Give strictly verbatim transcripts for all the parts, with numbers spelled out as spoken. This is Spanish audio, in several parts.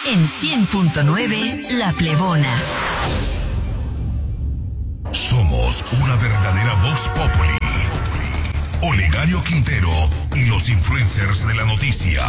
En cien punto nueve La Plebona. Somos una verdadera voz populi. Olegario Quintero y los influencers de la noticia.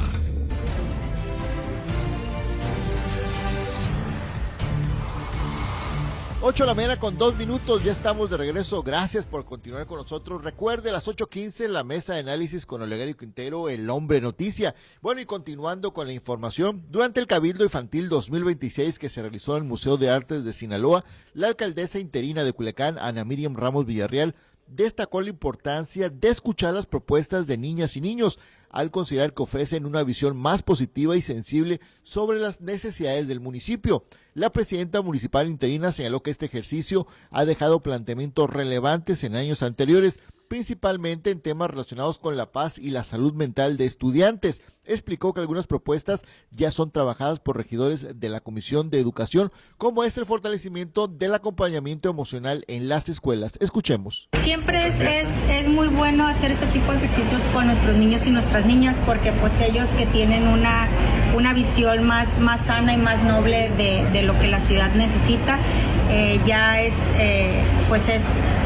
ocho de la mañana con dos minutos, ya estamos de regreso. Gracias por continuar con nosotros. Recuerde, a las ocho quince, la mesa de análisis con Olegario Quintero, el hombre noticia. Bueno, y continuando con la información, durante el Cabildo Infantil dos mil veintiséis que se realizó en el Museo de Artes de Sinaloa, la alcaldesa interina de Culiacán, Ana Miriam Ramos Villarreal, destacó la importancia de escuchar las propuestas de niñas y niños, al considerar que ofrecen una visión más positiva y sensible sobre las necesidades del municipio. La presidenta municipal interina señaló que este ejercicio ha dejado planteamientos relevantes en años anteriores, principalmente en temas relacionados con la paz y la salud mental de estudiantes. Explicó que algunas propuestas ya son trabajadas por regidores de la Comisión de Educación, como es el fortalecimiento del acompañamiento emocional en las escuelas. Escuchemos. Siempre es, es, es muy bueno hacer este tipo de ejercicios con nuestros niños y nuestras niñas, porque pues ellos que tienen una, una visión más, más sana y más noble de, de lo que la ciudad necesita, eh, ya es, eh, pues es...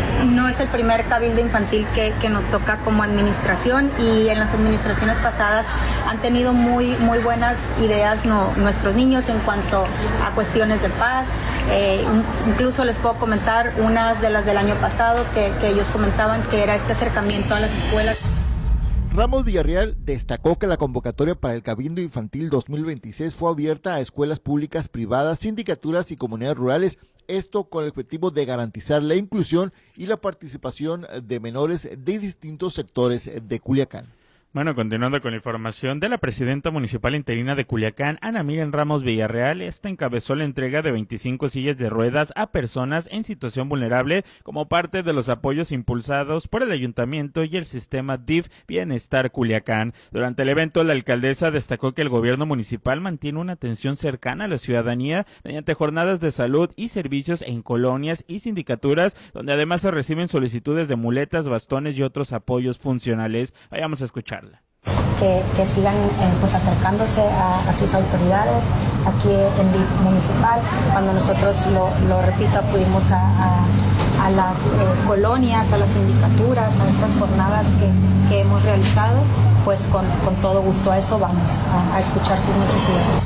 No es el primer cabildo infantil que, que nos toca como administración, y en las administraciones pasadas han tenido muy, muy buenas ideas no, nuestros niños en cuanto a cuestiones de paz. Eh, incluso les puedo comentar una de las del año pasado que, que ellos comentaban, que era este acercamiento a las escuelas. Ramos Villarreal destacó que la convocatoria para el Cabildo Infantil dos mil veintiséis fue abierta a escuelas públicas, privadas, sindicaturas y comunidades rurales, esto con el objetivo de garantizar la inclusión y la participación de menores de distintos sectores de Culiacán. Bueno, continuando con la información de la presidenta municipal interina de Culiacán, Ana Miriam Ramos Villarreal, esta encabezó la entrega de veinticinco sillas de ruedas a personas en situación vulnerable como parte de los apoyos impulsados por el ayuntamiento y el sistema D I F Bienestar Culiacán. Durante el evento, la alcaldesa destacó que el gobierno municipal mantiene una atención cercana a la ciudadanía mediante jornadas de salud y servicios en colonias y sindicaturas, donde además se reciben solicitudes de muletas, bastones y otros apoyos funcionales. Vayamos a escuchar. Que, que sigan eh, pues acercándose a, a sus autoridades aquí en D I F municipal. Cuando nosotros, lo, lo repito, acudimos a, a, a las eh, colonias, a las sindicaturas, a estas jornadas que, que hemos realizado, pues con, con todo gusto a eso vamos, a, a escuchar sus necesidades.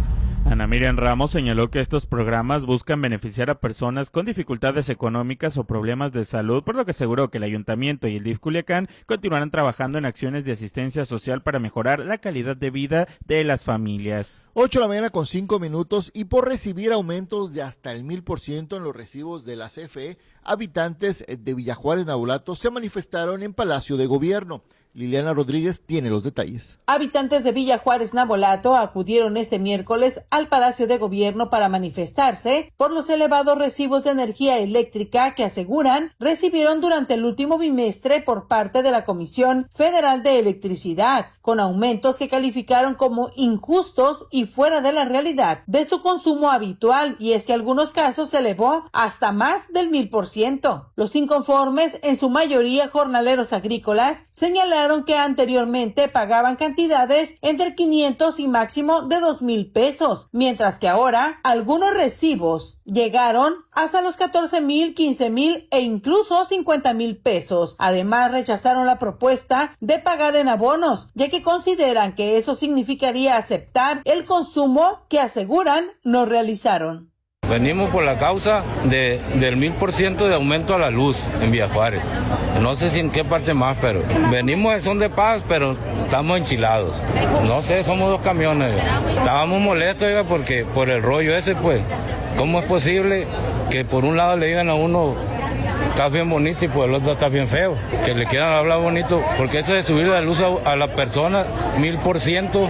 Ana Miriam Ramos señaló que estos programas buscan beneficiar a personas con dificultades económicas o problemas de salud, por lo que aseguró que el Ayuntamiento y el D I F Culiacán continuarán trabajando en acciones de asistencia social para mejorar la calidad de vida de las familias. ocho de la mañana con cinco minutos, y por recibir aumentos de hasta el mil por ciento en los recibos de la C F E, habitantes de Villajuárez, Navolato, se manifestaron en Palacio de Gobierno. Liliana Rodríguez tiene los detalles. Habitantes de Villajuárez, Navolato, acudieron este miércoles al Palacio de Gobierno para manifestarse por los elevados recibos de energía eléctrica que aseguran recibieron durante el último bimestre por parte de la Comisión Federal de Electricidad, con aumentos que calificaron como injustos y fuera de la realidad de su consumo habitual, y es que en algunos casos se elevó hasta más del mil por ciento. Los inconformes, en su mayoría jornaleros agrícolas, señalaron que anteriormente pagaban cantidades entre quinientos y máximo de dos mil pesos, mientras que ahora algunos recibos llegaron hasta los catorce mil, quince mil e incluso cincuenta mil pesos. Además, rechazaron la propuesta de pagar en abonos, ya que consideran que eso significaría aceptar el consumo que aseguran no realizaron. Venimos por la causa de, del mil por ciento de aumento a la luz en Villajuárez. No sé si en qué parte más, pero venimos de son de paz, pero estamos enchilados. No sé, somos dos camiones. Estábamos molestos, oiga, porque por el rollo ese, pues, ¿cómo es posible que por un lado le digan a uno estás bien bonito y por el otro estás bien feo? Que le quieran hablar bonito, porque eso de subir la luz a, a la persona, mil por ciento,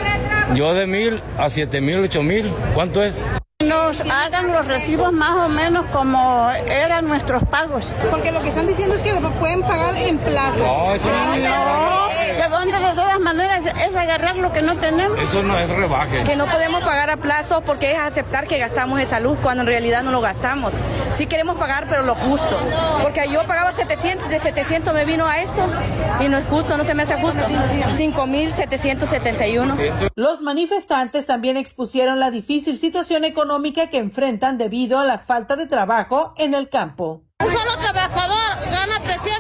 yo de mil a siete mil, ocho mil, ¿cuánto es? Nos hagan los recibos más o menos como eran nuestros pagos. Porque lo que están diciendo es que lo pueden pagar en plazo. No, eso no, no, ¿De dónde de todas maneras es agarrar lo que no tenemos? Eso no es rebaje. Que no podemos pagar a plazo porque es aceptar que gastamos en salud cuando en realidad no lo gastamos. Sí queremos pagar, pero lo justo. Porque yo pagaba setecientos, de setecientos me vino a esto y no es justo, no se me hace justo. cinco mil setecientos setenta y uno. Los manifestantes también expusieron la difícil situación económica que enfrentan debido a la falta de trabajo en el campo. Un solo trabajador gana trescientos